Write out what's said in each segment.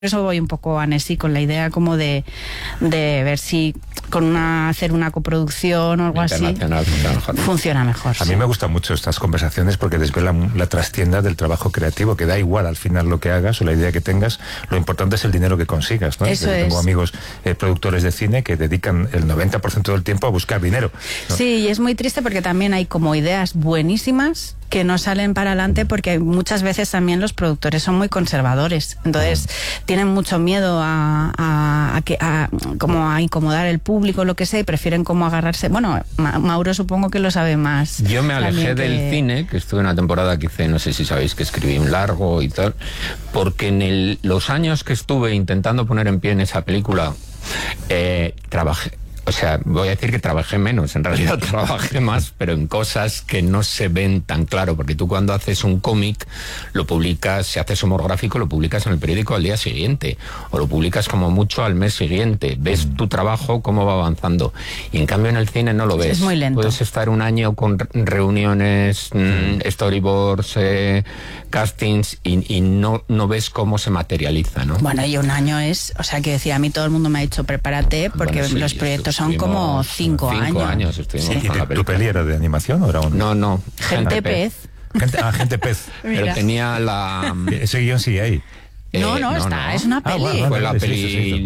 eso voy un poco a Nessie con la idea como de ver si hacer una coproducción o algo así funciona mejor. A mí me gustan mucho estas conversaciones porque desvelan la trastienda del trabajo creativo, que da igual al final lo que hagas o la idea que tengas, lo importante es el dinero que consigas, ¿no? Tengo amigos productores de cine que dedican el 90% del tiempo a buscar dinero, ¿no? Sí, y es muy triste porque también hay como ideas buenísimas que no salen para adelante porque muchas veces también los productores son muy conservadores, entonces tienen mucho miedo a como a incomodar el público, lo que sea, y prefieren como agarrarse. Bueno, Mauro supongo que lo sabe más. Yo me alejé del cine, que estuve una temporada que hice, no sé si sabéis que escribí un largo y tal, porque en los años que estuve intentando poner en pie en esa película, trabajé. O sea, voy a decir que trabajé menos, en realidad trabajé más, pero en cosas que no se ven tan claro, porque tú cuando haces un cómic, lo publicas, si haces homográfico, lo publicas en el periódico al día siguiente, o lo publicas como mucho al mes siguiente, ves tu trabajo, cómo va avanzando, y en cambio en el cine no lo ves. Es muy lento. Puedes estar un año con reuniones, storyboards, castings, y no ves cómo se materializa, ¿no? Bueno, y un año es, o sea, que decía, a mí todo el mundo me ha dicho, prepárate, porque bueno, sí, los proyectos son como 5 años. 5 años estuvimos con la película. ¿Tu peli era de animación o era un...? No. Gente pez. Gente pez. Pero tenía la... Ese guión sigue ahí. No, es una peli. Vale, fue la peli. Sí.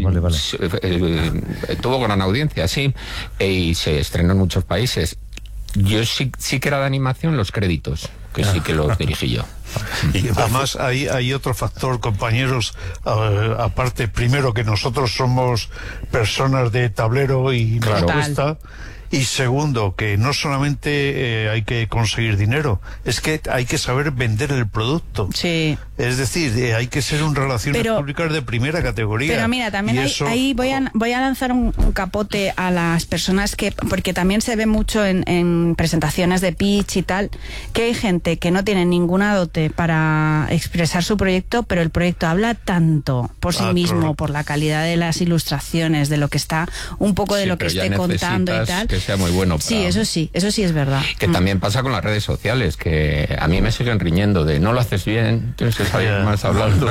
Vale. Tuvo gran audiencia, sí, y se estrenó en muchos países. Yo sí que era de animación los créditos, que sí que los dirigí yo. Y además hay otro factor, compañeros, aparte, primero, que nosotros somos personas de tablero y nos cuesta. Y segundo, que no solamente hay que conseguir dinero, es que hay que saber vender el producto. Sí. Es decir, hay que ser un relaciones públicas de primera categoría. Pero mira, también ahí voy a lanzar un capote a las personas porque también se ve mucho en presentaciones de pitch y tal, que hay gente que no tiene ninguna dote para expresar su proyecto, pero el proyecto habla tanto por sí mismo, claro, por la calidad de las ilustraciones, de lo que está, un poco de lo que esté contando y tal. Que sea muy bueno. Sí, eso sí es verdad. Que también pasa con las redes sociales, que a mí me siguen riñendo de no lo haces bien, tienes que salir más hablando.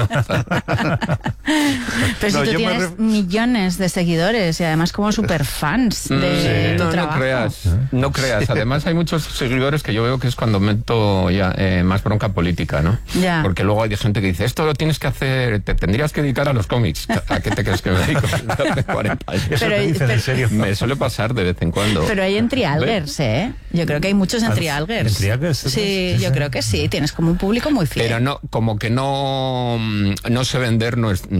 Pero si tú tienes millones de seguidores y además como superfans de tu trabajo. No creas. Además hay muchos seguidores que yo veo que es cuando meto ya más bronca política, ¿no? Ya. Porque luego hay gente que dice, esto lo tienes que hacer, te tendrías que dedicar a los cómics. ¿A qué te crees que me dedico? Hace 40 años. ¿Eso te dicen en serio? Me suele pasar de vez en cuando. Pero hay en trialgers, ¿eh? Yo creo que hay muchos en trialgers. ¿En trialgers? Sí, yo creo que sí. Tienes como un público muy fiel. Pero no, como que no sé vender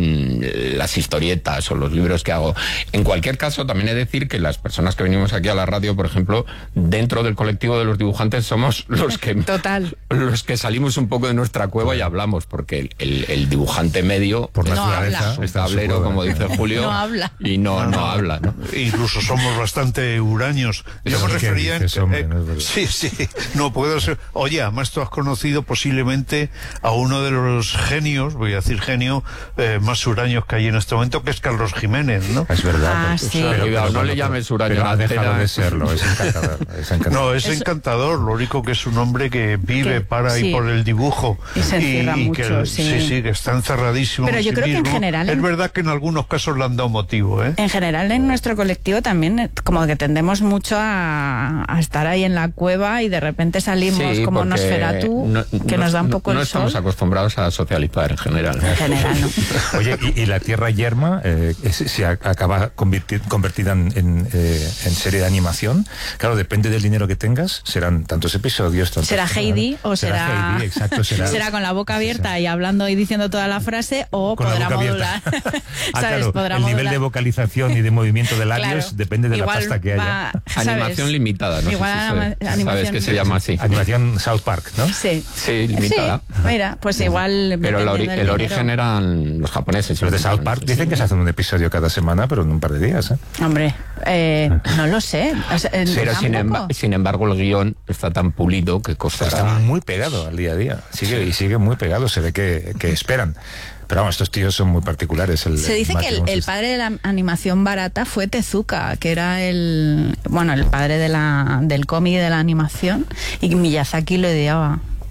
las historietas o los libros que hago. En cualquier caso, también he de decir que las personas que venimos aquí a la radio, por ejemplo, dentro del colectivo de los dibujantes somos los que los que salimos un poco de nuestra cueva y hablamos, porque el dibujante medio por no naturaleza habla. Es tablero, como dice Julio, no habla. Y no habla, ¿no? Incluso somos bastante huraños. Yo me refería sí, no puedo ser. Oye, además tú has conocido posiblemente a uno de los genios, voy a decir genio, más huraños que hay en este momento, que es Carlos Jiménez, ¿no? Es verdad. Sí. Pero no le llames huraño. Pero ha dejado de serlo, es encantador. No, es encantador, lo único que es un hombre que vive para y por el dibujo. Y se encierra mucho, que que está encerradísimo. Pero yo creo que en general... Es verdad que en algunos casos le han dado motivo, ¿eh? En general en nuestro colectivo también como que tendemos mucho a estar ahí en la cueva y de repente salimos como Nosferatu, que nos da un poco el sol. No estamos acostumbrados a socializar en general. En general, no. Oye, y La Tierra Yerma se acaba convertida en serie de animación. Claro, depende del dinero que tengas, serán tantos episodios. ¿Será Heidi o será Heidi, exacto, será con la boca abierta y hablando y diciendo toda la frase, o con podrá modular? Claro, el nivel de vocalización y de movimiento de labios depende de la pasta que haya. Animación limitada, no igual sé si sabes que se llama así. Animación South Park, ¿no? Sí, limitada. Sí, mira, pues igual... Pero el origen eran los japoneses. Los de South Park dicen que se hacen un episodio cada semana, pero en un par de días, ¿eh? Hombre, no lo sé. Pero sin embargo el guión está tan pulido que costará... Está muy pegado al día a día. Sigue muy pegado, se ve que esperan. Pero vamos, estos tíos son muy particulares. Se dice que el padre de la animación barata fue Tezuka, que era el padre del cómic y de la animación, y Miyazaki lo ideaba.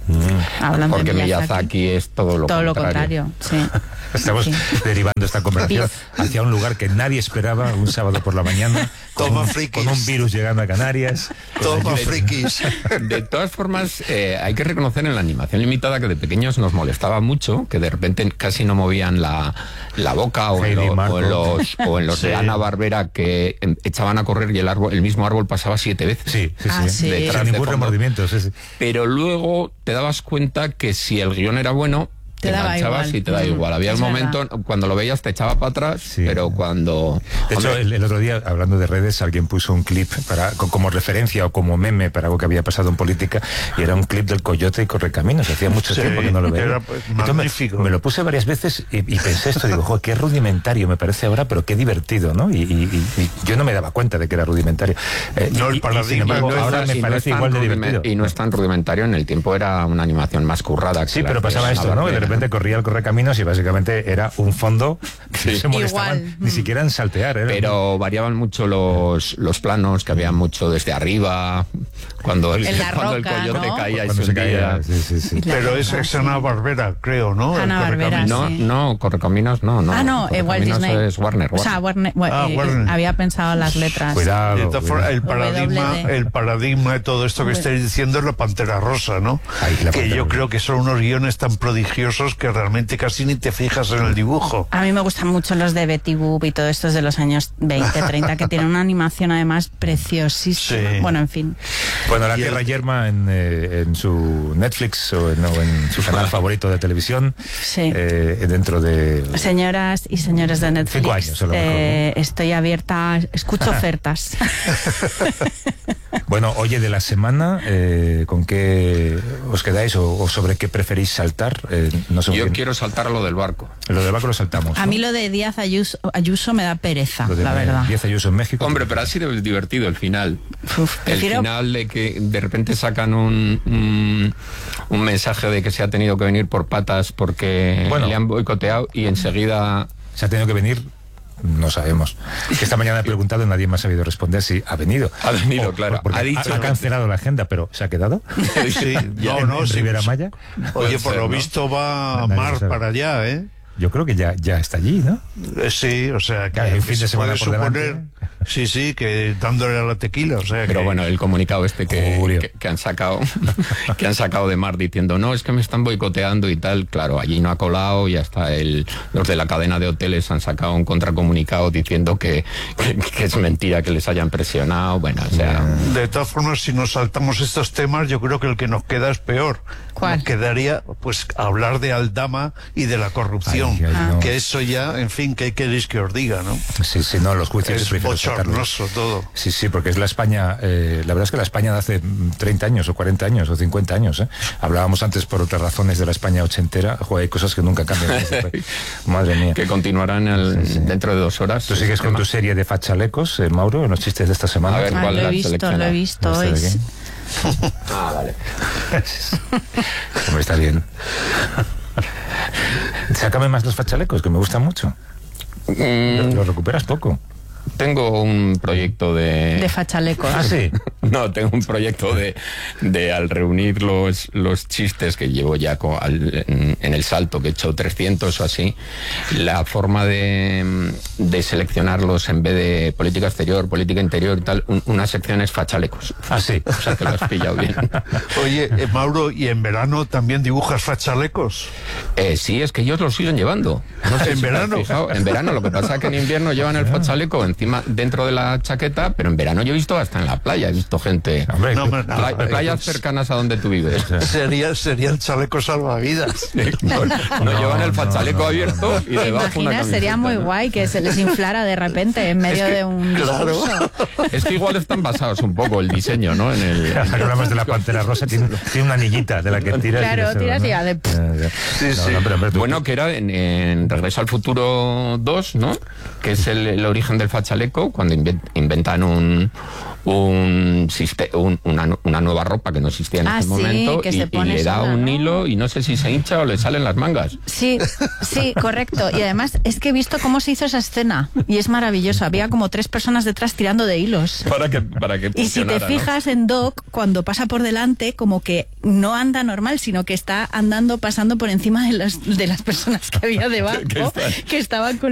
Hablando porque de Miyazaki es todo lo contrario. Sí. Estamos derivando esta conversación hacia un lugar que nadie esperaba un sábado por la mañana, con un virus llegando a Canarias. Toma frikis. De todas formas, hay que reconocer en la animación limitada que de pequeños nos molestaba mucho, que de repente casi no movían la boca, o en los de Hanna-Barbera, que echaban a correr y el mismo árbol pasaba 7 veces. Sí. Sin ningún remordimiento. Sí. Pero luego te dabas cuenta que si el guión era bueno, te enganchabas y te da igual. Había un momento, cuando lo veías te echaba para atrás, pero cuando... De hecho, el otro día, hablando de redes, alguien puso un clip como referencia o como meme para algo que había pasado en política, y era un clip del Coyote y Correcaminos. Hacía mucho tiempo que no lo veía. Era magnífico. Me lo puse varias veces y pensé esto, digo, joder, qué rudimentario me parece ahora, pero qué divertido, ¿no? Y yo no me daba cuenta de que era rudimentario. El paradigma ahora me parece igual de divertido. Y no es tan rudimentario, en el tiempo era una animación más currada. Sí, pero pasaba esto, ¿no? De repente corría el Correcaminos y básicamente era un fondo que se molestaban ni siquiera en saltear. Pero variaban mucho los planos, que había mucho desde arriba, cuando el Coyote caía y se caía. Sí. Pero es Hanna-Barbera, creo, ¿no? Hanna-Barbera, no, Correcaminos no. Walt Disney. Es Warner. O sea, Warner. Había pensado las letras. Cuidado. De todas formas, el paradigma de todo esto que estáis diciendo es la Pantera Rosa, ¿no? Que yo creo que son unos guiones tan prodigiosos que realmente casi ni te fijas en el dibujo. A mí me gustan mucho los de Betty Boop y todo estos de los años 20, 30, que tienen una animación además preciosísima. Sí. Bueno, en fin. Bueno, La Tierra Yerma en su Netflix o en su canal favorito de televisión. Sí. Dentro de... Señoras y señores de Netflix. 5 años, a lo mejor, ¿no? Estoy abierta, escucho ofertas. Bueno, oye, de la semana, ¿con qué os quedáis o sobre qué preferís saltar? Yo quiero saltar a lo del barco. Lo del barco lo saltamos, ¿no? A mí lo de Díaz Ayuso me da pereza, la verdad. Díaz Ayuso en México. Hombre, pero ha sido divertido el final. El final de que de repente sacan un mensaje de que se ha tenido que venir por patas porque le han boicoteado y enseguida... Se ha tenido que venir... No sabemos. Esta mañana he preguntado y nadie me ha sabido responder si ha venido. Ha venido, claro. Ha cancelado la agenda, pero ¿se ha quedado? Sí, en Rivera Maya. Oye, por lo visto va Mar para allá, ¿eh? Yo creo que ya está allí, ¿no? Sí, o sea, que el fin de semana por suponer, sí, que dándole a la tequila, o sea. Pero bueno, el comunicado que han sacado, que han sacado de Mar diciendo, no, es que me están boicoteando y tal, claro, allí no ha colado y hasta los de la cadena de hoteles han sacado un contracomunicado diciendo que es mentira que les hayan presionado, bueno, o sea. De todas formas, si nos saltamos estos temas, yo creo que el que nos queda es peor. ¿Cuál? Nos quedaría, pues, hablar de Aldama y de la corrupción. No. Que eso ya, en fin, ¿qué queréis que os diga, no? Sí, no, los juicios es bochornoso todo. Sí, porque es la España, la verdad es que la España de hace 30 años o 40 años o 50 años, hablábamos antes por otras razones de la España ochentera, hay cosas que nunca cambian. Madre mía. Que continuarán dentro de 2 horas. ¿Tú sigues con tu serie de fachalecos, Mauro, en los chistes de esta semana? A ver, ¿cuál lo he visto hoy. Vale. Hombre, está bien. Sácame más los fachalecos, que me gustan mucho. Los recuperas poco. Tengo un proyecto de fachalecos. Ah, sí. No, tengo un proyecto de al reunir los chistes que llevo ya en el salto, que he hecho 300 o así, la forma de seleccionarlos en vez de política exterior, política interior y tal, una sección es fachalecos. Ah, sí. O sea, que lo has pillado bien. Oye, Mauro, ¿y en verano también dibujas fachalecos? Sí, es que ellos lo siguen llevando. No sé ¿En verano? En verano, lo que pasa es que en invierno llevan el fachaleco encima, dentro de la chaqueta, pero en verano yo he visto hasta en la playa, he visto gente. Hombre, playas cercanas a donde tú vives. Sería el chaleco salvavidas. No llevan el fachaleco abierto y debajo una camiseta. Sería muy guay que se les inflara de repente en medio de un discurso. Es que igual están basados un poco el diseño, ¿no? Hablamos de la Pantera Rosa, tiene una anillita de la que tiras. Claro, tiras y ya de... Bueno, que era en Regreso al Futuro 2, ¿no? Que es el origen del fachaleco, cuando inventan una nueva ropa que no existía en ese momento y le da un hilo y no sé si se hincha o le salen las mangas. Sí, correcto. Y además es que he visto cómo se hizo esa escena y es maravilloso. Había como 3 personas detrás tirando de hilos. Para que y si te fijas, ¿no? En Doc, cuando pasa por delante, como que no anda normal, sino que está andando, pasando por encima de las personas que había debajo, que estaban con